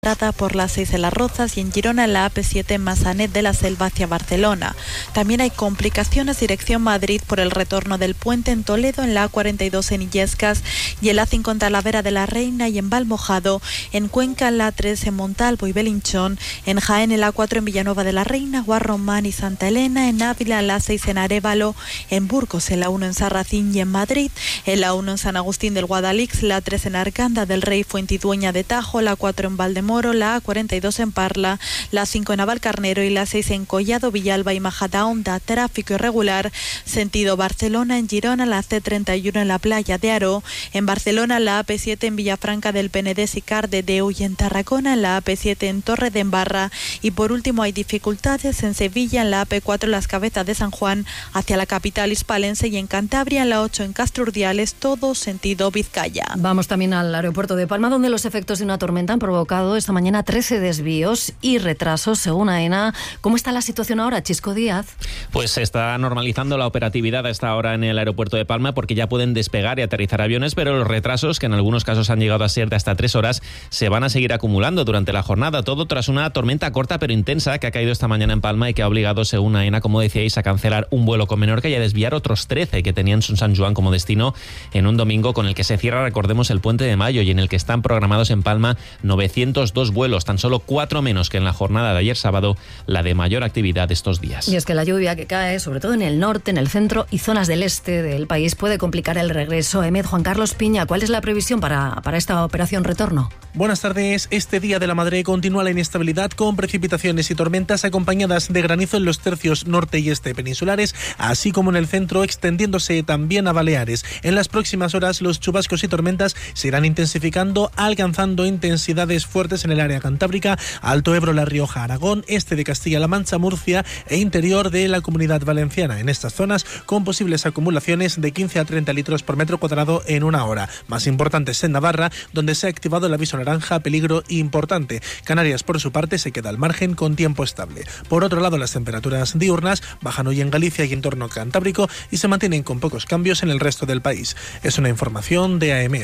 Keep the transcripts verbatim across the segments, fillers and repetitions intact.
Trata por la seis en Las Rozas y en Girona en la A P siete en Massanet de la Selva hacia Barcelona. También hay complicaciones dirección Madrid por el retorno del puente en Toledo, en la A cuarenta y dos en Illescas y en la A cinco en Talavera de la Reina y en Valmojado, en Cuenca en la A tres en Montalvo y Belinchón, en Jaén en la A cuatro en Villanueva de la Reina, Guarromán y Santa Elena, en Ávila en la A seis en Arévalo, en Burgos en la uno en Sarracín y en Madrid, en la uno en San Agustín del Guadalix, la A tres en Arganda del Rey, Fuentidueña de Tajo, la A cuatro en Valdemoro, la A cuarenta y dos en Parla, la cinco en Navalcarnero y la seis en Collado, Villalba y Majadahonda. Tráfico irregular sentido Barcelona, en Girona la C treinta y uno en la playa de Aro, en Barcelona la A P siete en Villafranca del Penedès y Cardedeu y en Tarragona en la A P siete en Torre de Embarra, y por último hay dificultades en Sevilla en la A P cuatro en Las Cabezas de San Juan hacia la capital hispalense y en Cantabria en la ocho en Castro Urdiales, todo sentido Vizcaya. Vamos también al aeropuerto de Palma, donde los efectos de una tormenta han provocado esta mañana trece desvíos y retrasos, según AENA. ¿Cómo está la situación ahora, Chisco Díaz? Pues se está normalizando la operatividad a esta hora en el aeropuerto de Palma, porque ya pueden despegar y aterrizar aviones, pero los retrasos, que en algunos casos han llegado a ser de hasta tres horas, se van a seguir acumulando durante la jornada. Todo tras una tormenta corta pero intensa que ha caído esta mañana en Palma y que ha obligado, según AENA, como decíais, a cancelar un vuelo con Menorca y a desviar otros trece que tenían San Juan como destino en un domingo con el que se cierra, recordemos, el puente de mayo y en el que están programados en Palma novecientos dos vuelos, tan solo cuatro menos que en la jornada de ayer sábado, la de mayor actividad de estos días. Y es que la lluvia que cae, sobre todo en el norte, en el centro y zonas del este del país, puede complicar el regreso. Emed, Juan Carlos Piña, ¿cuál es la previsión para, para esta operación retorno? Buenas tardes. Este Día de la Madre continúa la inestabilidad con precipitaciones y tormentas acompañadas de granizo en los tercios norte y este peninsulares, así como en el centro, extendiéndose también a Baleares. En las próximas horas los chubascos y tormentas se irán intensificando, alcanzando intensidades fuertes en el área cantábrica, Alto Ebro, La Rioja, Aragón, este de Castilla-La Mancha, Murcia e interior de la Comunidad Valenciana. En estas zonas con posibles acumulaciones de quince a treinta litros por metro cuadrado en una hora. Más importantes en Navarra, donde se ha activado el aviso naranja, peligro importante. Canarias, por su parte, se queda al margen con tiempo estable. Por otro lado, las temperaturas diurnas bajan hoy en Galicia y entorno cantábrico y se mantienen con pocos cambios en el resto del país. Es una información de AEMET.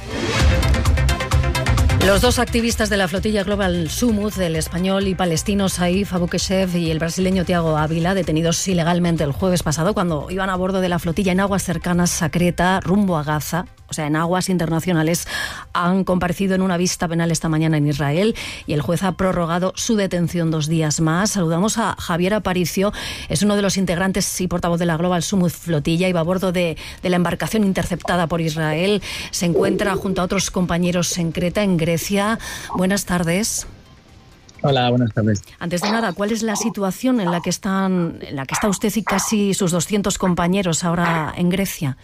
Los dos activistas de la flotilla Global Sumud, el español y palestino Saif Abukeshev y el brasileño Thiago Ávila, detenidos ilegalmente el jueves pasado cuando iban a bordo de la flotilla en aguas cercanas a Creta, rumbo a Gaza, o sea, en aguas internacionales, han comparecido en una vista penal esta mañana en Israel y el juez ha prorrogado su detención dos días más. Saludamos a Javier Aparicio, es uno de los integrantes y portavoz de la Global Sumud flotilla, iba a bordo de, de la embarcación interceptada por Israel, se encuentra junto a otros compañeros en Creta, en Grecia. Buenas tardes. Hola, buenas tardes. Antes de nada, ¿cuál es la situación en la que están, en la que está usted y casi sus doscientos compañeros ahora en Grecia?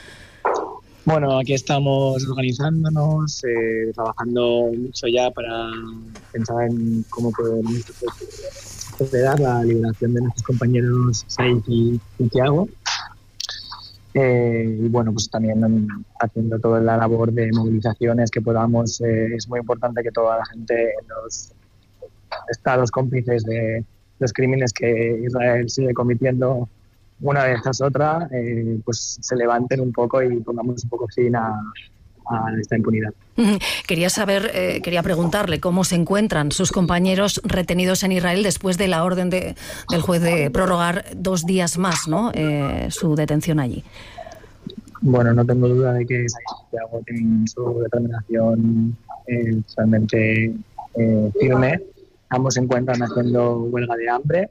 Bueno, aquí estamos organizándonos, eh, trabajando mucho ya para pensar en cómo podemos acelerar la liberación de nuestros compañeros Saif y, y Thiago. Eh, y bueno, pues también haciendo toda la labor de movilizaciones que podamos. Eh, es muy importante que toda la gente en los estados cómplices de los crímenes que Israel sigue cometiendo una vez tras otra, eh, pues se levanten un poco y pongamos un poco fin a, a esta impunidad. Quería saber, eh, quería preguntarle cómo se encuentran sus compañeros retenidos en Israel después de la orden de, del juez de prorrogar dos días más, ¿no? Eh, su detención allí. Bueno, no tengo duda de que Santiago tiene su determinación eh, realmente eh, firme. Ambos se encuentran haciendo huelga de hambre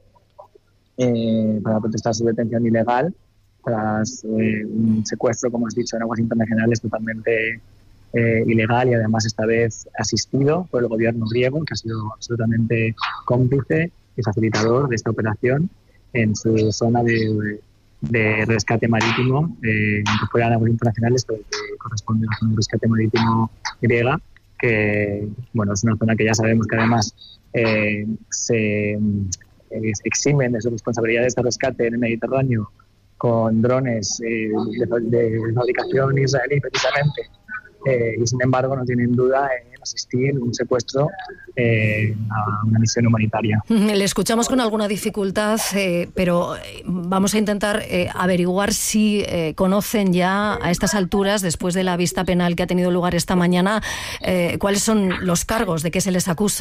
Eh, para protestar su detención ilegal tras eh, un secuestro, como has dicho, en aguas internacionales totalmente eh, ilegal y además esta vez asistido por el gobierno griego, que ha sido absolutamente cómplice y facilitador de esta operación en su zona de, de rescate marítimo, eh, aunque fueran aguas internacionales, pero que corresponde a la zona de rescate marítimo griega, que bueno, es una zona que ya sabemos que además eh, se eximen de sus responsabilidades de rescate en el Mediterráneo con drones eh, de, de fabricación israelí precisamente, eh, y sin embargo no tienen duda en asistir a un secuestro eh, a una misión humanitaria. Le escuchamos con alguna dificultad, eh, pero vamos a intentar eh, averiguar si eh, conocen ya a estas alturas, después de la vista penal que ha tenido lugar esta mañana, eh, cuáles son los cargos de que se les acusa.